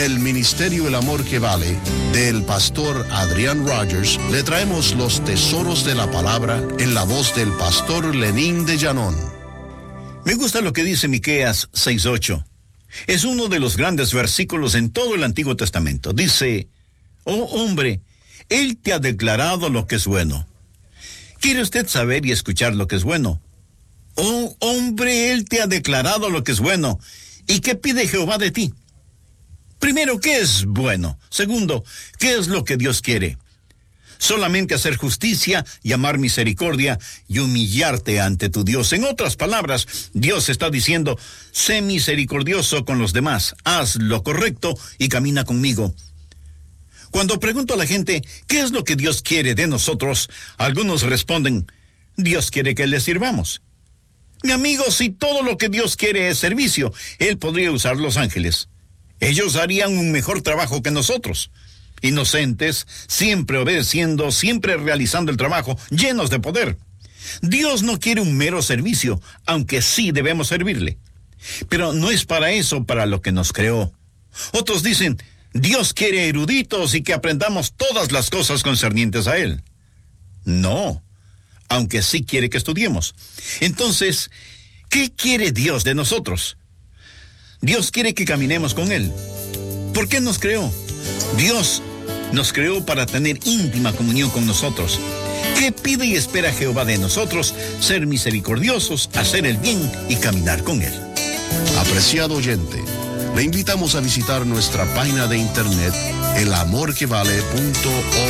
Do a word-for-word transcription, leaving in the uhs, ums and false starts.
del Ministerio El Amor que Vale, del pastor Adrián Rogers, le traemos los tesoros de la palabra en la voz del pastor Lenín de Llanón. Me gusta lo que dice Miqueas seis ocho. Es uno de los grandes versículos en todo el Antiguo Testamento. Dice: oh hombre, Él te ha declarado lo que es bueno. ¿Quiere usted saber y escuchar lo que es bueno? Oh hombre, Él te ha declarado lo que es bueno. ¿Y qué pide Jehová de ti? Primero, ¿qué es bueno? Segundo, ¿qué es lo que Dios quiere? Solamente hacer justicia y amar misericordia y humillarte ante tu Dios. En otras palabras, Dios está diciendo: sé misericordioso con los demás, haz lo correcto y camina conmigo. Cuando pregunto a la gente, ¿qué es lo que Dios quiere de nosotros? Algunos responden: Dios quiere que le sirvamos. Mi amigo, si todo lo que Dios quiere es servicio, Él podría usar los ángeles. Ellos harían un mejor trabajo que nosotros. Inocentes, siempre obedeciendo, siempre realizando el trabajo, llenos de poder. Dios no quiere un mero servicio, aunque sí debemos servirle. Pero no es para eso para lo que nos creó. Otros dicen: Dios quiere eruditos y que aprendamos todas las cosas concernientes a Él. No, aunque sí quiere que estudiemos. Entonces, ¿qué quiere Dios de nosotros? Dios quiere que caminemos con Él. ¿Por qué nos creó? Dios nos creó para tener íntima comunión con nosotros. ¿Qué pide y espera Jehová de nosotros? Ser misericordiosos, hacer el bien y caminar con Él. Apreciado oyente, le invitamos a visitar nuestra página de internet el amor que vale punto org.